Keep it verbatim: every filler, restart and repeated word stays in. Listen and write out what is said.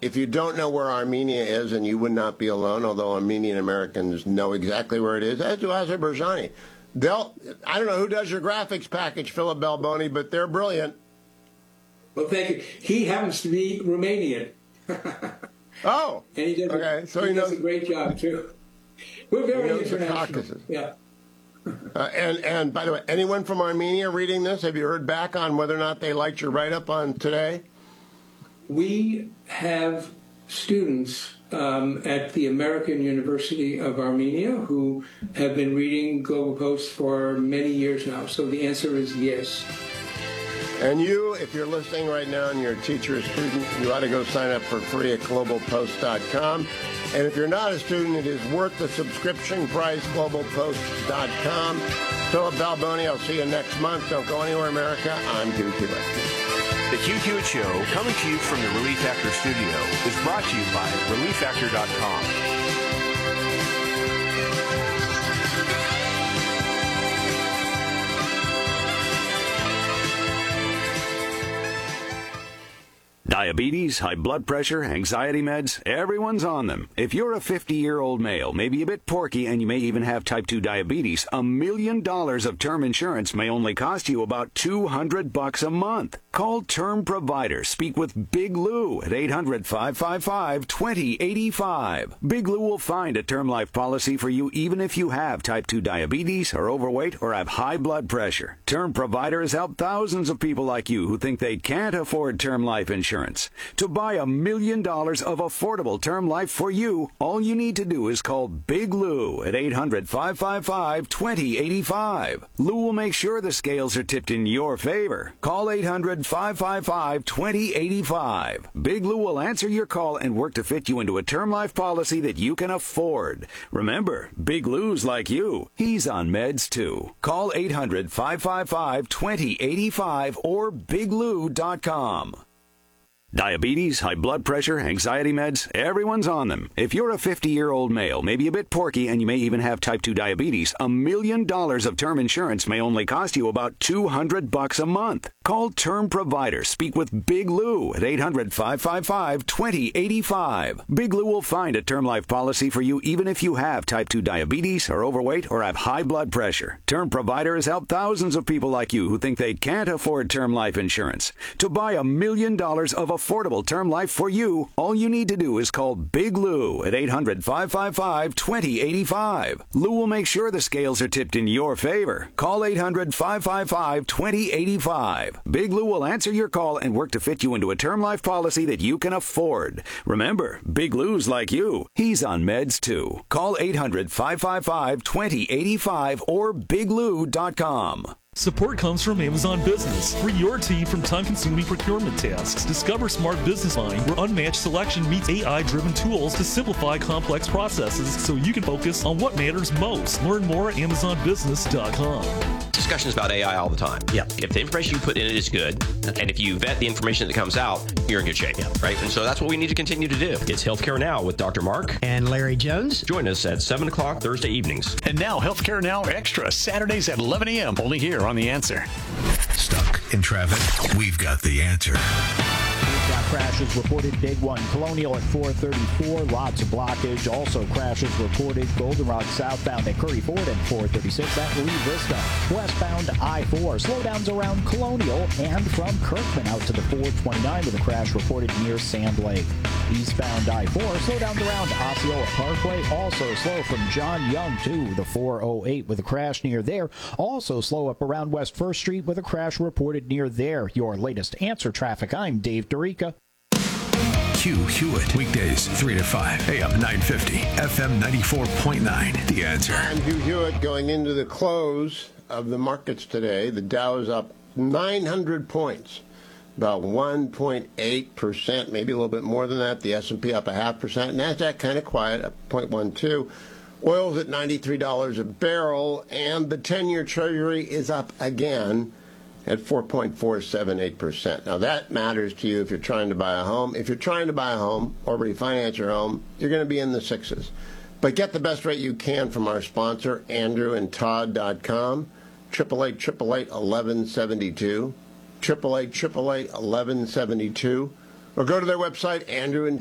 if you don't know where Armenia is, and you would not be alone, although Armenian Americans know exactly where it is, as do Azerbaijani. They'll, I don't know who does your graphics package, Philip Balboni, but they're brilliant. Well, thank you. He happens to be Romanian. Oh, and he does, okay. A, So he, he does knows, a great job, too. We're very international. Caucasus. Yeah. Uh, and, and by the way, anyone from Armenia reading this, have you heard back on whether or not they liked your write-up on today? We have students um, at the American University of Armenia who have been reading Global Post for many years now. So the answer is yes. And you, if you're listening right now and you're a teacher or student, you ought to go sign up for free at global post dot com. And if you're not a student, it is worth the subscription price, global post dot com. Philip Balboni, I'll see you next month. Don't go anywhere, America. I'm Hugh Hewitt. The Hugh Hewitt Show, coming to you from the Relief Factor studio, is brought to you by relief factor dot com. Diabetes, high blood pressure, anxiety meds, everyone's on them. If you're a fifty-year-old male, maybe a bit porky, and you may even have type two diabetes, a million dollars of term insurance may only cost you about two hundred bucks a month. Call Term Provider. Speak with Big Lou at eight hundred, five five five, two zero eight five. Big Lou will find a term life policy for you even if you have type two diabetes, are overweight, or have high blood pressure. Term Provider has helped thousands of people like you who think they can't afford term life insurance. To buy a million dollars of affordable term life for you, all you need to do is call Big Lou at eight hundred, five five five, two zero eight five. Lou will make sure the scales are tipped in your favor. Call eight hundred, five five five, two zero eight five. Big Lou will answer your call and work to fit you into a term life policy that you can afford. Remember, Big Lou's like you. He's on meds too. Call eight hundred, five five five, two zero eight five or big lou dot com. Diabetes, high blood pressure, anxiety meds, everyone's on them. If you're a fifty-year-old male, maybe a bit porky, and you may even have type two diabetes, a million dollars of term insurance may only cost you about two hundred bucks a month. Call Term Provider. Speak with Big Lou at eight hundred, five five five, two zero eight five. Big Lou will find a term life policy for you even if you have type two diabetes, are overweight, or have high blood pressure. Term Provider has helped thousands of people like you who think they can't afford term life insurance. To buy a million dollars of affordable term life for you, all you need to do is call Big Lou at eight hundred, five five five, two zero eight five. Lou will make sure the scales are tipped in your favor. Call eight hundred, five five five, two zero eight five. Big Lou will answer your call and work to fit you into a term life policy that you can afford. Remember, Big Lou's like you. He's on meds too. Call eight hundred, five five five, two zero eight five or big lou dot com. Support comes from Amazon Business. Free your team from time-consuming procurement tasks. Discover Smart Business Mind, where unmatched selection meets A I-driven tools to simplify complex processes so you can focus on what matters most. Learn more at amazon business dot com. Discussions about A I all the time. Yeah. If the information you put in it is good, and if you vet the information that comes out, you're in good shape. Yeah. Right? And so that's what we need to continue to do. It's Healthcare Now with Doctor Mark and Larry Jones. Join us at seven o'clock Thursday evenings. And now Healthcare Now Extra, Saturdays at eleven a.m. only here on The Answer. Stuck in traffic? We've got the answer. We've got crashes reported. Big one, Colonial at four thirty-four. Lots of blockage. Also crashes reported. Goldenrod southbound at Curry Ford at four thirty-six. At Lee Vista. Westbound I four. Slowdowns around Colonial and from Kirkman out to the four twenty-nine with a crash reported near Sand Lake. Eastbound I four. Slowdowns around Osceola Parkway. Also slow from John Young to the four oh eight with a crash near there. Also slow up around West First Street with a crash reported near there. Your latest Answer Traffic. I'm Dave Dorica. Hugh Hewitt, weekdays three to five, A M nine fifty, F M ninety-four point nine. The Answer. I'm Hugh Hewitt. Going into the close of the markets today, the Dow is up nine hundred points, about one point eight percent, maybe a little bit more than that. The S and P up a half percent. NASDAQ kind of quiet, up zero point one two. Oil's at ninety-three dollars a barrel, and the ten-year Treasury is up again at four point four seven eight percent. Now, that matters to you if you're trying to buy a home. If you're trying to buy a home or refinance your home, you're going to be in the sixes. But get the best rate you can from our sponsor, andrew and todd dot com, eight eight eight, eight eight eight, one one seven two, eight eight eight, eight eight eight, one one seven two, or go to their website, andrew and